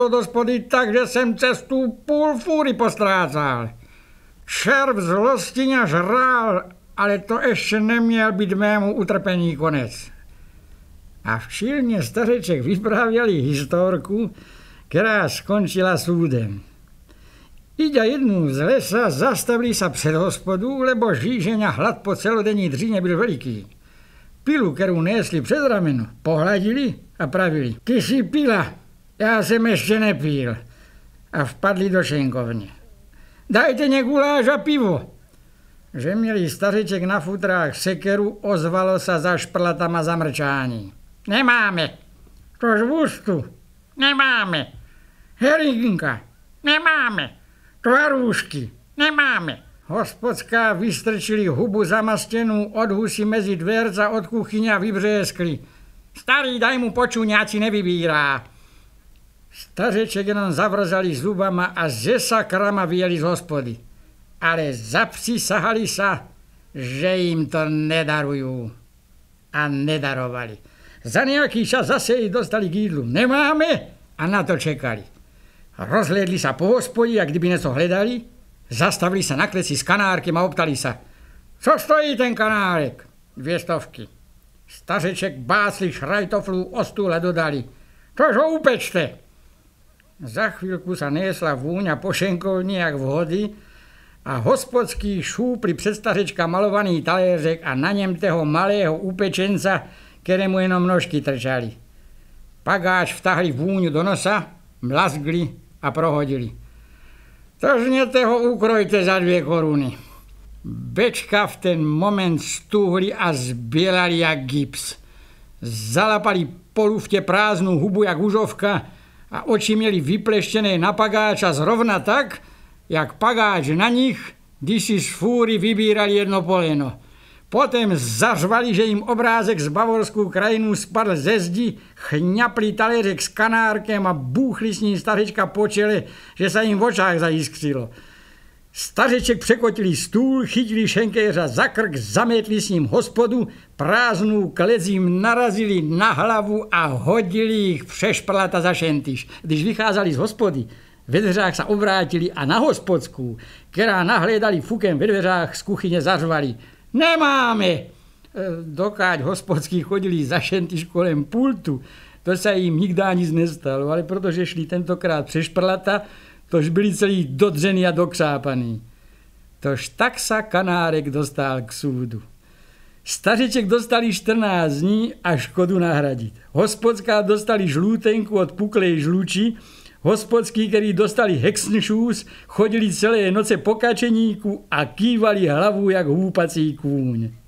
do hospody tak, že jsem cestu půl fůry postrácal. Červ zlosti mě žrál, ale to ještě neměl být mému utrpení konec. A v Čilně stařeček vyprávěli historku, která skončila súdem. Ide jednou z lesa, zastavili sa před hospodu, lebo žížeň a hlad po celodenní dříně byl veliký. Pilu, kterou nesli před rameno, pohladili a pravili: Ty si pila, já jsem ještě nepil. A vpadli do šenkovně. Dajte mě guláš a pivo. Že měli stařeček na futrách sekeru, ozvalo sa za šprlatama zamrčání. Nemáme. Tož vůstu. Nemáme. Herinka. Nemáme. Tvarůžky. Nemáme. Hospodská vystrčili hubu zamastěnou od husy mezi dverca od kuchyně a vybřeskli. Starý, daj mu počuňáci nevybírá. Stařeček jenom zavrzali zubama a ze sakrama vyjeli z hospody. Ale zapřísahali sa, že jim to nedarujú. A nedarovali. Za nejaký čas zase ich dostali k jídlu. Nemáme? A na to čekali. Rozhliadli sa po hospodi, a kdyby něco hledali, zastavili sa na kleci s kanárkem a optali sa. Co stojí ten kanárek? 200. Stařeček básli šrajtoflu o stůl a dodali. Tož ho upečte. Za chvíľku sa niesla vúňa po šenkovni jak vhody a hospodský šúpli před stařečka malovaný taléřek a na něm toho malého upečenca, kterému jenom nožky trčali. Pagáč vtahli vúňu do nosa, mlazgli a prohodili. Tožněte ho ukrojte za 2 koruny. Bečka v ten moment stuhli a zbielali jak gips. Zalapali po luftě prázdnou hubu jak užovka a oči měli vypleštěné na pagáča zrovna tak, jak pagáč na nich, když si z fúry vybírali jedno poleno. Potom zařvali, že jim obrázek z bavorskou krajinu spadl ze zdi, chňapli taléřek s kanárkem a búchli s ním stařečka po čele, že sa jim v očách zajiskřilo. Stařeček překotili stůl, chytili šenkéřa za krk, zametli s ním hospodu, prázdnou klec jim narazili na hlavu a hodili jich přešprlata za šentyš. Když vycházali z hospody, ve dveřách sa obrátili a na hospodskou, která nahlédali fukem ve dveřách z kuchyně, zařvali. Nemáme! Dokáď hospodský chodili za šentyš kolem pultu, to sa jim nikdy nic nestalo, ale protože šli tentokrát přešprlata, tož byli celý dodřený a dokřápaný. Tož tak sa kanárek dostal k súdu. Stařeček dostali 14 dní a škodu nahradiť. Hospodská dostali žlútenku od puklej žluči, hospodský, který dostali hexnšús, chodili celé noce po kačeníku a kývali hlavu jak húpací kůň.